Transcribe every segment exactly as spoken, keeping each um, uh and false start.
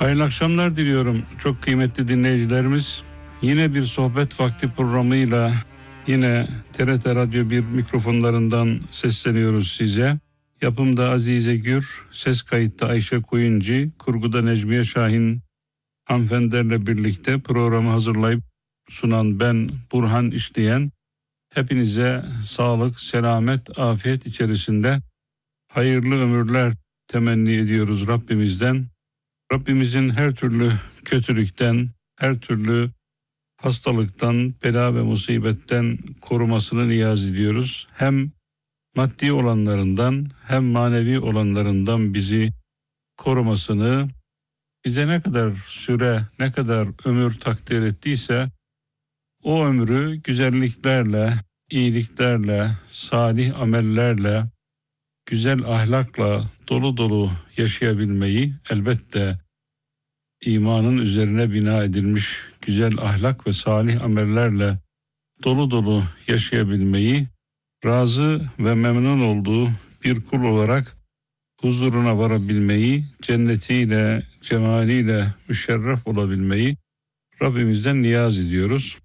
Hayırlı akşamlar diliyorum çok kıymetli dinleyicilerimiz. Yine bir sohbet vakti programıyla yine T R T Radyo bir mikrofonlarından sesleniyoruz size. Yapımda Azize Gür, ses kayıtta Ayşe Kuyuncu, kurguda Necmiye Şahin hanımefendilerle birlikte programı hazırlayıp sunan ben Burhan İşleyen. Hepinize sağlık, selamet, afiyet içerisinde hayırlı ömürler temenni ediyoruz Rabbimizden. Rabbimizin her türlü kötülükten, her türlü hastalıktan, bela ve musibetten korumasını niyaz ediyoruz. Hem maddi olanlarından hem manevi olanlarından bizi korumasını, bize ne kadar süre, ne kadar ömür takdir ettiyse o ömrü güzelliklerle, iyiliklerle, salih amellerle, güzel ahlakla dolu dolu yaşayabilmeyi, elbette imanın üzerine bina edilmiş güzel ahlak ve salih amellerle dolu dolu yaşayabilmeyi, razı ve memnun olduğu bir kul olarak huzuruna varabilmeyi, cennetiyle, cemaliyle müşerref olabilmeyi Rabbimizden niyaz ediyoruz.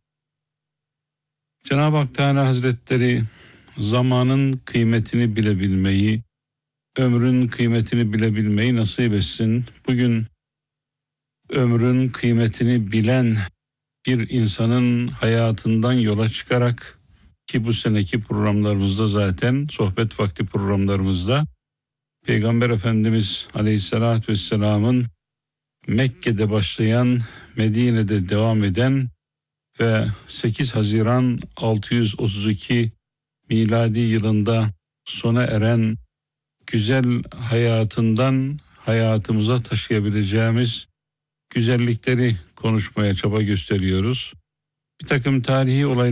Cenab-ı Hak Teala Hazretleri zamanın kıymetini bilebilmeyi, ömrün kıymetini bilebilmeyi nasip etsin. Bugün ömrün kıymetini bilen bir insanın hayatından yola çıkarak, ki bu seneki programlarımızda zaten sohbet vakti programlarımızda Peygamber Efendimiz Aleyhisselatü Vesselam'ın Mekke'de başlayan, Medine'de devam eden ve sekiz Haziran altı yüz otuz iki miladi yılında sona eren güzel hayatından hayatımıza taşıyabileceğimiz güzellikleri konuşmaya çaba gösteriyoruz. Bir takım tarihi olaylar